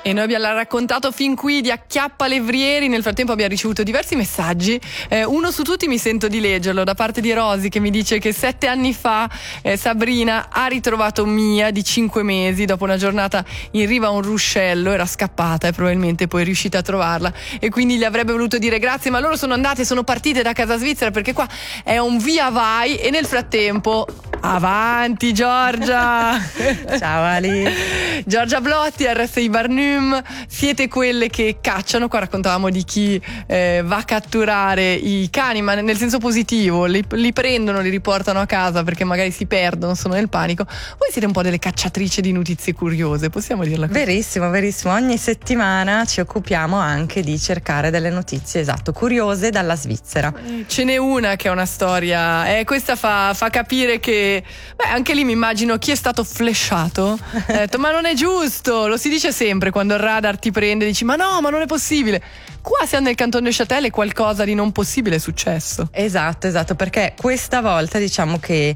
E noi abbiamo raccontato fin qui di acchiappalevrieri. Nel frattempo abbiamo ricevuto diversi messaggi. Uno su tutti mi sento di leggerlo, da parte di Rosy, che mi dice che 7 anni fa Sabrina ha ritrovato Mia di 5 mesi dopo una giornata in riva a un ruscello. Era scappata e probabilmente poi è riuscita a trovarla, e quindi le avrebbe voluto dire grazie, ma loro sono partite da casa svizzera, perché qua è un via vai. E nel frattempo avanti Giorgia. Ciao Ali. Giorgia Blotti, RSI Barnum. Siete quelle che cacciano. Qua raccontavamo di chi va a catturare i cani, ma nel senso positivo, li prendono, li riportano a casa perché magari si perdono, sono nel panico. Voi siete un po' delle cacciatrici di notizie curiose, possiamo dirla così? Verissimo, verissimo. Ogni settimana ci occupiamo anche di cercare delle notizie, esatto, curiose dalla Svizzera. Ce n'è una che è una storia, questa fa capire che anche lì mi immagino chi è stato flashato ha detto ma non è giusto, lo si dice sempre quando il radar ti prende, dici ma no, ma non è possibile. Qua siamo nel Canton de Châtel e qualcosa di non possibile è successo. Esatto, perché questa volta diciamo che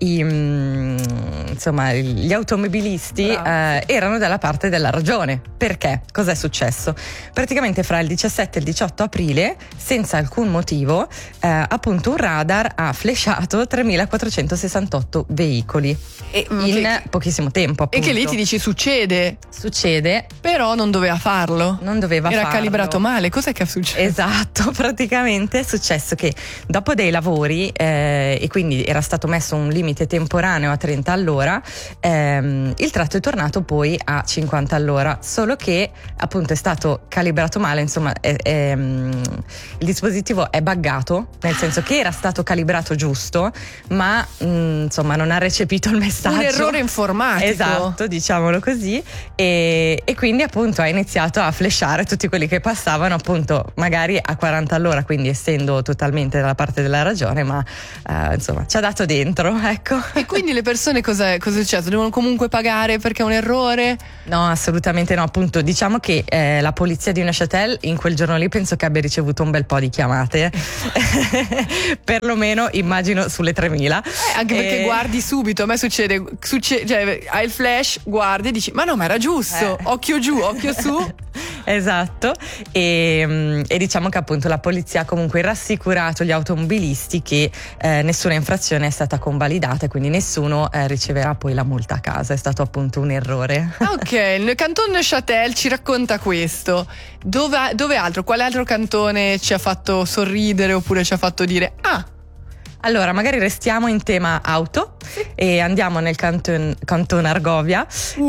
gli automobilisti erano dalla parte della ragione. Perché? Cos'è successo? Praticamente fra il 17 e il 18 aprile, senza alcun motivo, appunto un radar ha flashato 3468 veicoli in pochissimo tempo, appunto. E che lì ti dici succede, però non doveva farlo. Era calibrato male. Cos'è che è successo? Esatto, praticamente è successo che dopo dei lavori e quindi era stato messo un limite temporaneo a 30 all'ora, il tratto è tornato poi a 50 all'ora, solo che appunto è stato calibrato male, insomma il dispositivo è buggato, nel senso che era stato calibrato giusto, ma insomma non ha recepito il messaggio. Un errore informatico. Esatto, diciamolo così, e quindi appunto ha iniziato a flashare tutti quelli che passavano appunto magari a 40 all'ora, quindi essendo totalmente dalla parte della ragione, ma insomma ci ha dato dentro, ecco. E quindi le persone cosa è successo? Devono comunque pagare perché è un errore? No, assolutamente no, appunto diciamo che la polizia di Neuchâtel in quel giorno lì penso che abbia ricevuto un bel po' di chiamate perlomeno immagino sulle 3000, anche perché guardi subito. A me succede cioè hai il flash, guardi e dici ma no, ma era giusto, occhio giù, occhio su. Esatto, e diciamo che appunto la polizia ha comunque rassicurato gli automobilisti che nessuna infrazione è stata convalidata e quindi nessuno riceverà poi la multa a casa. È stato appunto un errore. Ok, il Canton de Châtel ci racconta questo. Dove altro? Quale altro cantone ci ha fatto sorridere oppure ci ha fatto dire allora, magari restiamo in tema auto e andiamo nel canton Argovia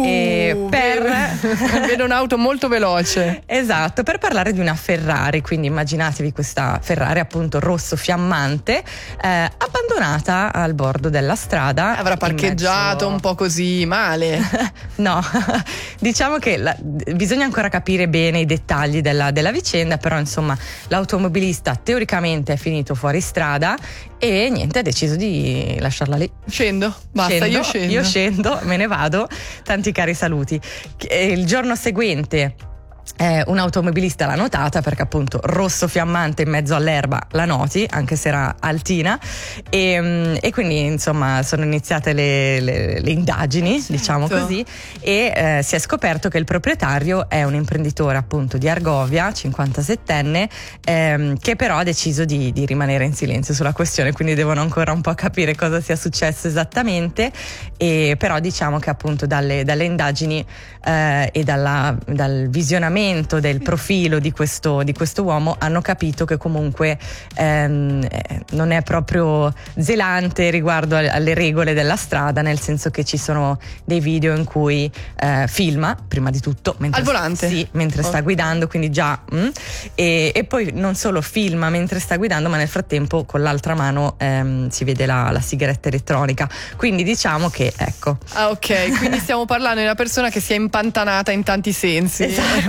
vedo un'auto molto veloce. Esatto, per parlare di una Ferrari, quindi immaginatevi questa Ferrari appunto rosso fiammante abbandonata al bordo della strada. Avrà parcheggiato un po' così male. No, diciamo che bisogna ancora capire bene i dettagli della vicenda, però insomma l'automobilista teoricamente è finito fuori strada e niente, ha deciso di lasciarla lì. Io scendo, me ne vado, tanti cari saluti. Il giorno seguente un automobilista l'ha notata, perché appunto rosso fiammante in mezzo all'erba la noti, anche se era altina, e quindi insomma sono iniziate le indagini, diciamo così, e si è scoperto che il proprietario è un imprenditore appunto di Argovia, 57enne, che però ha deciso di rimanere in silenzio sulla questione, quindi devono ancora un po' capire cosa sia successo esattamente, e però diciamo che appunto dalle indagini e dal visionamento del profilo di questo uomo hanno capito che comunque non è proprio zelante riguardo alle regole della strada, nel senso che ci sono dei video in cui filma prima di tutto mentre al volante mentre sta guidando, quindi già e poi non solo filma mentre sta guidando, ma nel frattempo con l'altra mano si vede la sigaretta elettronica, quindi diciamo che ecco. Ok, quindi stiamo parlando di una persona che si è impantanata in tanti sensi. Esatto.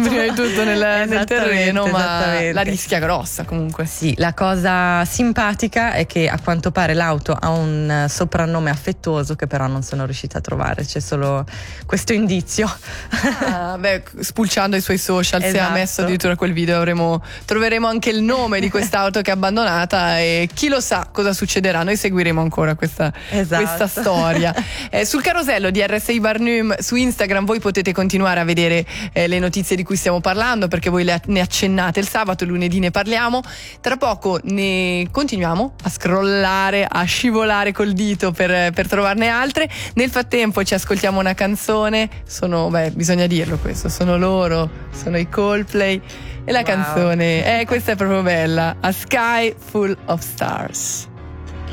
prima di tutto nel terreno, ma la rischia grossa comunque. Sì, la cosa simpatica è che a quanto pare l'auto ha un soprannome affettuoso che però non sono riuscita a trovare, c'è solo questo indizio. Spulciando i suoi social, se ha messo addirittura quel video, troveremo anche il nome di quest'auto che è abbandonata, e chi lo sa cosa succederà. Noi seguiremo ancora questa storia. Sul carosello di RSI Barnum su Instagram voi potete continuare a vedere le notizie di cui stiamo parlando, perché voi ne accennate il sabato, lunedì ne parliamo. Tra poco ne continuiamo a scrollare, a scivolare col dito per trovarne altre. Nel frattempo ci ascoltiamo una canzone. Bisogna dirlo questo, sono loro, sono i Coldplay, e la canzone questa è proprio bella, A Sky Full of Stars.